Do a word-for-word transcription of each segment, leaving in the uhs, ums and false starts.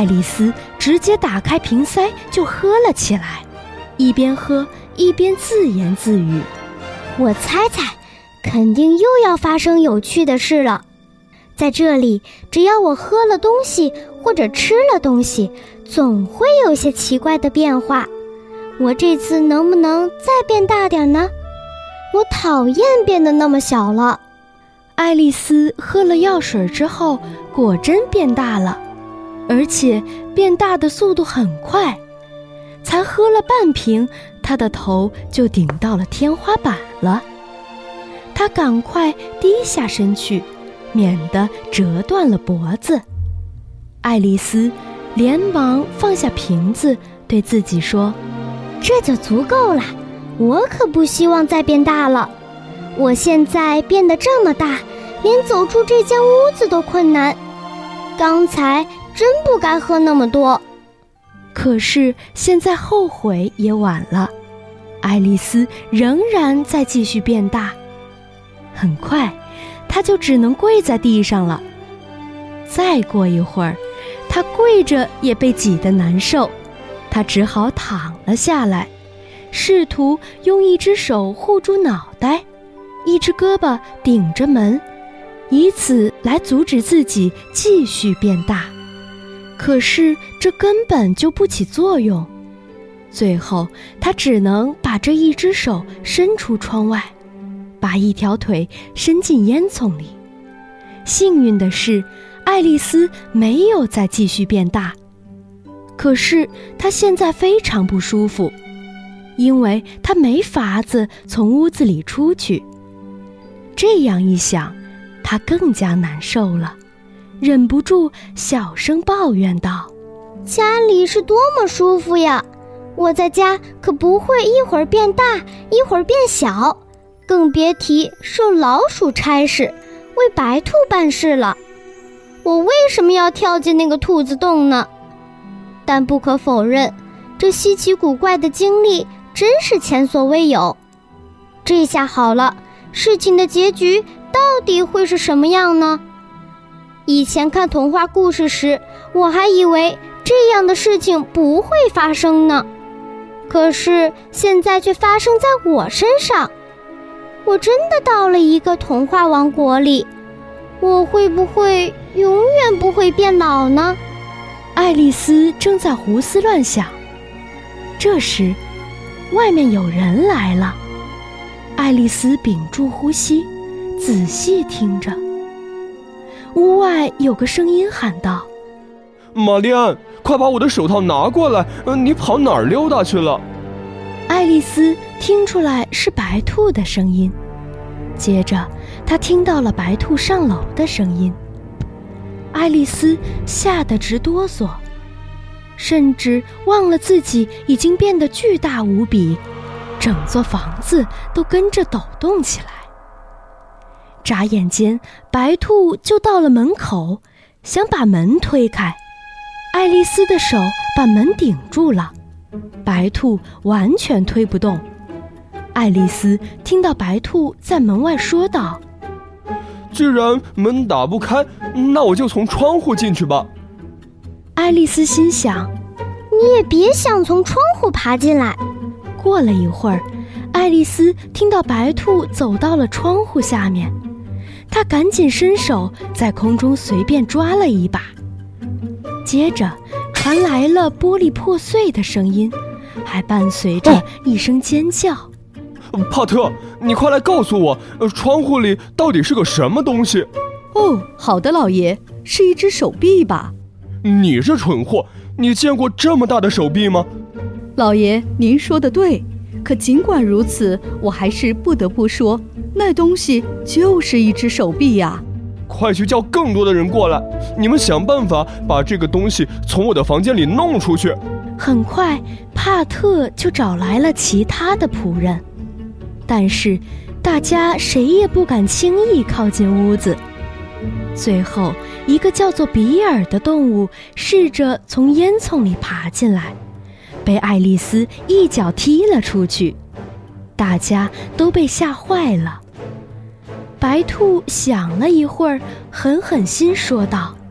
爱丽丝直接打开瓶塞就喝了起来，一边喝一边自言自语： 我猜猜，肯定又要发生有趣的事了。在这里，只要我喝了东西或者吃了东西，总会有些奇怪的变化。我这次能不能再变大点呢？我讨厌变得那么小了。 爱丽丝喝了药水之后，果真变大了，而且变大的速度很快。才喝了半瓶，她的头就顶到了天花板了。她赶快低下身去，免得折断了脖子。爱丽丝连忙放下瓶子，对自己说： 这就足够了，我可不希望再变大了。我现在变得这么大，连走出这间屋子都困难。刚才真不该喝那么多。 可是现在后悔也晚了，爱丽丝仍然在继续变大。很快，她就只能跪在地上了。再过一会儿，她跪着也被挤得难受，她只好躺了下来，试图用一只手护住脑袋，一只胳膊顶着门，以此来阻止自己继续变大。可是这根本就不起作用，最后她只能把这一只手伸出窗外，把一条腿伸进烟囱里。幸运的是，爱丽丝没有再继续变大。可是她现在非常不舒服，因为她没法子从屋子里出去。这样一想，她更加难受了，忍不住小声抱怨道： 家里是多么舒服呀，我在家可不会一会儿变大一会儿变小，更别提受老鼠差事为白兔办事了。我为什么要跳进那个兔子洞呢？但不可否认，这稀奇古怪的经历真是前所未有。这下好了，事情的结局到底会是什么样呢？以前看童话故事时，我还以为这样的事情不会发生呢，可是现在却发生在我身上。我真的到了一个童话王国里，我会不会永远不会变老呢？ 爱丽丝正在胡思乱想，这时外面有人来了。爱丽丝屏住呼吸，仔细听着。屋外有个声音喊道： 玛丽安，快把我的手套拿过来，呃、你跑哪儿溜达去了？ 爱丽丝听出来是白兔的声音，接着她听到了白兔上楼的声音。爱丽丝吓得直哆嗦，甚至忘了自己已经变得巨大无比，整座房子都跟着抖动起来。眨眼间，白兔就到了门口，想把门推开。爱丽丝的手把门顶住了，白兔完全推不动。爱丽丝听到白兔在门外说道： 既然门打不开，那我就从窗户进去吧。 爱丽丝心想： 你也别想从窗户爬进来。 过了一会儿，爱丽丝听到白兔走到了窗户下面，她赶紧伸手在空中随便抓了一把，接着传来了玻璃破碎的声音，还伴随着一声尖叫。 帕特，你快来告诉我，呃，窗户里到底是个什么东西？ 哦，好的，老爷，是一只手臂吧？ 你这蠢货，你见过这么大的手臂吗？ 老爷，您说的对，可尽管如此，我还是不得不说，那东西就是一只手臂呀。 快去叫更多的人过来，你们想办法把这个东西从我的房间里弄出去。 很快，帕特就找来了其他的仆人，但是大家谁也不敢轻易靠近屋子。最后，一个叫做比尔的动物试着从烟囱里爬进来，被爱丽丝一脚踢了出去，大家都被吓坏了。白兔想了一会儿，狠狠心说道：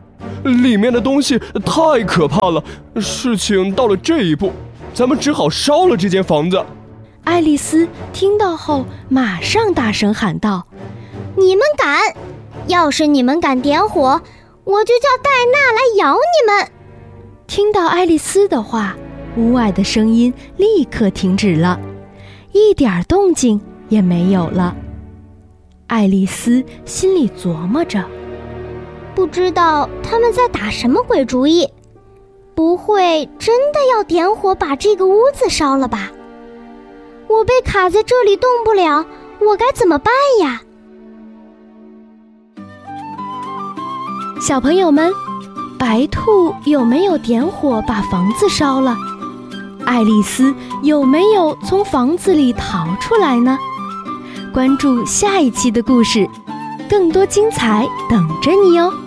里面的东西太可怕了。事情到了这一步，咱们只好烧了这间房子。 爱丽丝听到后，马上大声喊道：“ 你们敢！要是你们敢点火，我就叫戴娜来咬你们！” 听到爱丽丝的话，屋外的声音立刻停止了，一点动静也没有了。爱丽丝心里琢磨着， 不知道他们在打什么鬼主意，不会真的要点火把这个屋子烧了吧？我被卡在这里动不了，我该怎么办呀？ 小朋友们，白兔有没有点火把房子烧了？爱丽丝有没有从房子里逃出来呢？关注下一期的故事，更多精彩等着你哦。